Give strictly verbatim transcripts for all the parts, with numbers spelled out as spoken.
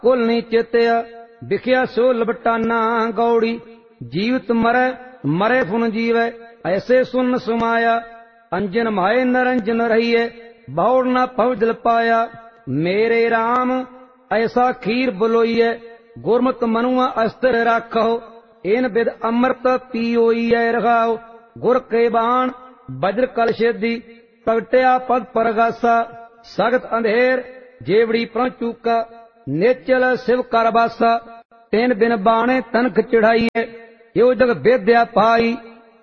कुल नी चेत्या बिखिया सो लबटाना गौड़ी। जीवित मरै मरै फुन जीवै ऐसे सुन सुमाया। अंजन माए नरंजन रहिए बहुड़ न पव जल पाया। मेरे राम ऐसा खीर बलोईए गुरमत मनुआ अस्त्र राखो। इन बिद अमृत पीओईए रखाओ। गुर के बाण वज्र कल छेदी प्रगटिया पद परगासा। सगत अंधेर जेवड़ी प्रण चूका नेचल शिव करबासा। तेन बिन बाणे तनख चढ़ाइए यो जग बेद्या पाई।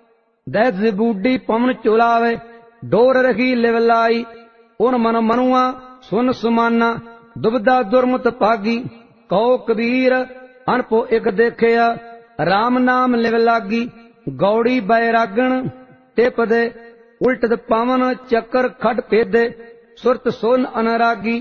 दैत बूढ़ी पवन चुलावे डोर रखी लिवलाई। उन मन मनुआ सुन सुमाना दुबदा दुर्मत भागी। कहो कबीर अनपो एक देखिया राम नाम लिव लागी। गौड़ी बैरागण टिपदे उल्टद पवन चक्कर खट पेदे। सुरत सोन अनरागी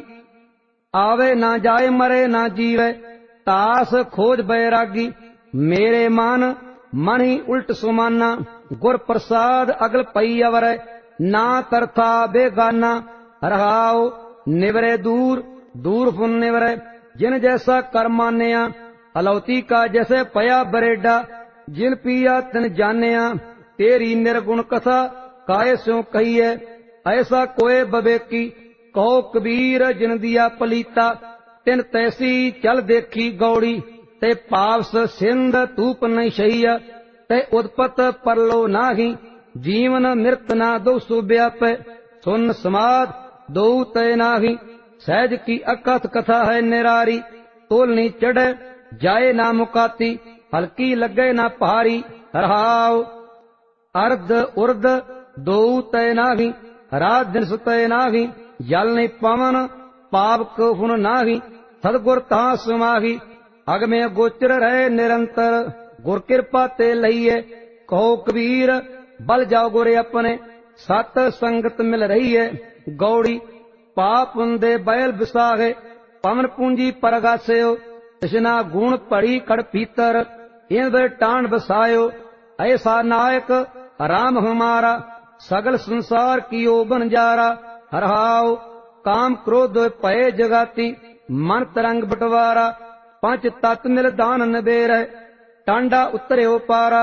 आवे ना जाए मरे ना जीवे तास खोज बैरागी। मेरे मान मन ही उल्ट सुमाना गुर प्रसाद अगल पई अवरै। ना तरथा बेगाना रहाओ निवरे दूर दूर फुन निवरे। जिन जैसा कर मान्या अलौती का जैसे पया बरेडा। जिन पिया तिन जानिया तेरी निर्गुण कथा काय स्यों कहिए। ऐसा कोय बबेकी कहो कबीर जिन दिया पलीता। तिन तैसी चल देखी गौड़ी ते पावस सिंध तूप नहीं सहिया। ते उत्पत परलो नाही जीवन मृत ना दो सो व्यापे। सुन समाद दो तय नाही सहज की अकथ कथा है निरारी। तोलनी चढ़े जाए ना मुकाती हल्की लगे ना पहाड़ी। रहाओ अर्ध उर्द दो तय नाही रात दिन सुतय नाही। जल नहीं पवन पाप को फुन नाही सदगुर ता समाही। अग में गोचर रहे निरंतर गुर कृपा ते लइए। कहो कबीर बल जाओ गुरे अपने सत संगत मिल रही है। गौड़ी पाप दे बैल विसागे पवन पूंजी परगास्यो। तृष्णा गुण पड़ी कड़ पीतर इन दे टाण बसायो। ऐसा नायक राम हमारा सगल संसार कियो बनजारा। हरहाओ काम क्रोध पय जगाती मन तरंग बटवारा। पंच तत् मिल दान नबेर टांडा उतरे पारा।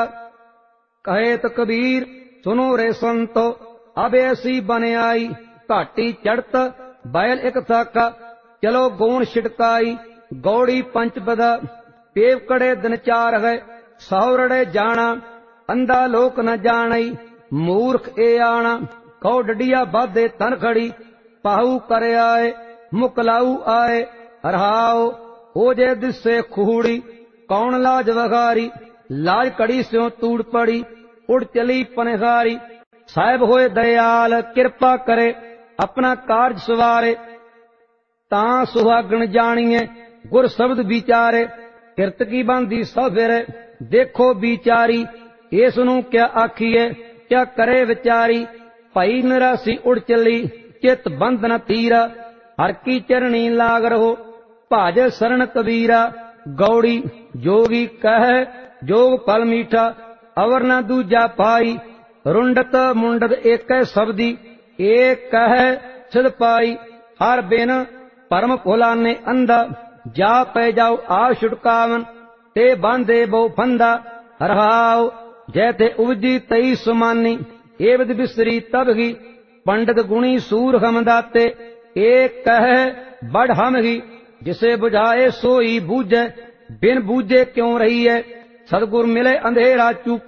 कहे तो कबीर सुनो रे संतो अब ऐसी बन आई। घाटी चढ़त बैल एक थाका चलो गोण छिटकाई। गौड़ी पंच बदा पेव कड़े दिन चार है सौरड़े जाना। अंधा लोक न जानई मूर्ख ए आना। कहो डडिया बाधे तन खड़ी पाहू कर आए मुकलाऊ आए। रहाओ हो जे दिसे खूड़ी कौन लाज वगारी। लाज कड़ी स्यों तूड़ पड़ी उड़ चली पनहारी। साहिब होए दयाल कृपा करे अपना कार्य सवारे। तां सुहागण जानिए गुर शब्द विचारे। किरत की बांधी सब फिरे देखो विचारी। इस नूं क्या आखिए क्या करे विचारी। भाई निरासी उड़ चली चित बंद न तीरा। हर की चरणी लाग रहो भाज शरण कबीरा। गौड़ी जोगी कह जोग फल मीठा अवर न दूजा पाई। रुंडत मुंडत एक शब्दी एक कह सिद पाई। हर बिन परम फुलाने अंधा जा पै जाओ आ छुटकावन ते बांधे बहु फंदा। रहाओ जैते उपजी तई सुमानी एवद बिसरी तब ही। पंडित गुणी सूर हम दाते एक कह बड़ हम ही। जिसे बुझाए सोई बूझे बिन बूझे क्यों रही है। सदगुर मिले अंधेरा चूक